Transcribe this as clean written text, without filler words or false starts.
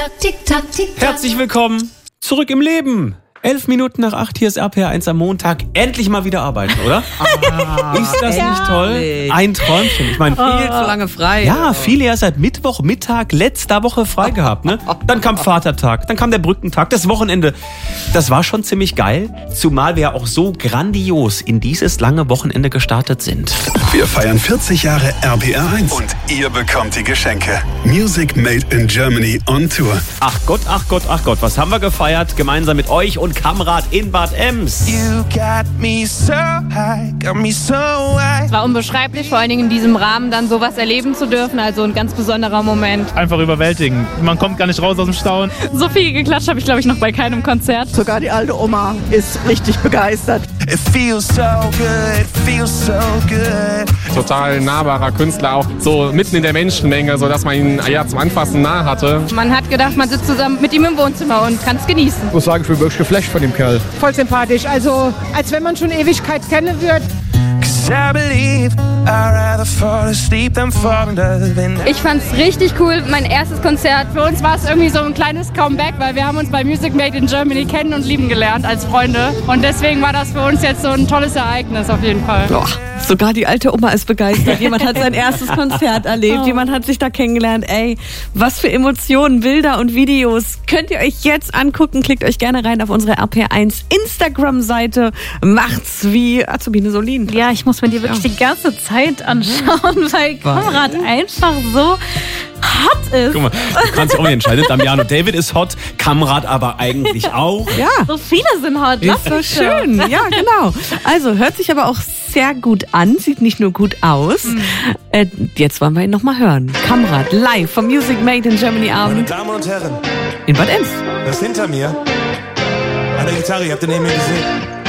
Tick-Tock, Tick-Tock, Tick-Tock. Herzlich willkommen zurück im Leben. 11 Minuten nach 8, hier ist RPR1 am Montag. Endlich mal wieder arbeiten, oder? Ist das nicht toll? Ein Träumchen. Ich meine, Viel zu lange frei. ja, viele ja seit Mittwoch, Mittag, letzter Woche frei gehabt, ne? Dann kam Vatertag, dann kam der Brückentag, das Wochenende. Das war schon ziemlich geil, zumal wir ja auch so grandios in dieses lange Wochenende gestartet sind. Wir feiern 40 Jahre RPR1 und ihr bekommt die Geschenke. Music Made in Germany on Tour. Ach Gott, ach Gott, ach Gott, was haben wir gefeiert gemeinsam mit euch und Kamrat in Bad Ems? You got me so high, got me so high. Es war unbeschreiblich, vor allen Dingen in diesem Rahmen dann sowas erleben zu dürfen, also ein ganz besonderer Moment. Einfach überwältigend. Man kommt gar nicht raus aus dem Staunen. So viel geklatscht habe ich, glaube ich, noch bei keinem Konzert. Sogar die alte Oma ist richtig begeistert. It feels so good, feels so good. Total nahbarer Künstler, auch so mitten in der Menschenmenge, sodass man ihn ja zum Anfassen nah hatte. Man hat gedacht, man sitzt zusammen mit ihm im Wohnzimmer und kann es genießen. Ich muss sagen, ich bin wirklich geflasht von dem Kerl. Voll sympathisch, also als wenn man schon Ewigkeit kennen wird. 'Cause I believe I'd rather fall asleep than fall in love. Ich fand's richtig cool, mein erstes Konzert. Für uns war es irgendwie so ein kleines Comeback, weil wir haben uns bei Music Made in Germany kennen und lieben gelernt als Freunde. Und deswegen war das für uns jetzt so ein tolles Ereignis auf jeden Fall. Boah, sogar die alte Oma ist begeistert. Jemand hat sein erstes Konzert erlebt. Jemand hat sich da kennengelernt. Ey, was für Emotionen, Bilder und Videos könnt ihr euch jetzt angucken. Klickt euch gerne rein auf unsere RPR1 Instagram-Seite. Macht's wie Azubine Solin. Ja, ich muss mir die wirklich die ganze Zeit anschauen, weil Konrad einfach so hot ist. Guck mal, du kannst dich auch nicht entscheiden. Damiano David ist hot, Kamrat aber eigentlich auch. Ja. So viele sind hot. Ist so schön, ja genau. Also hört sich aber auch sehr gut an, sieht nicht nur gut aus. Jetzt wollen wir ihn nochmal hören. Kamrat live vom Music Made in Germany Meine Abend Damen und Herren, in Bad Ems. das hinter mir, an der Gitarre, ihr habt den neben mir gesehen.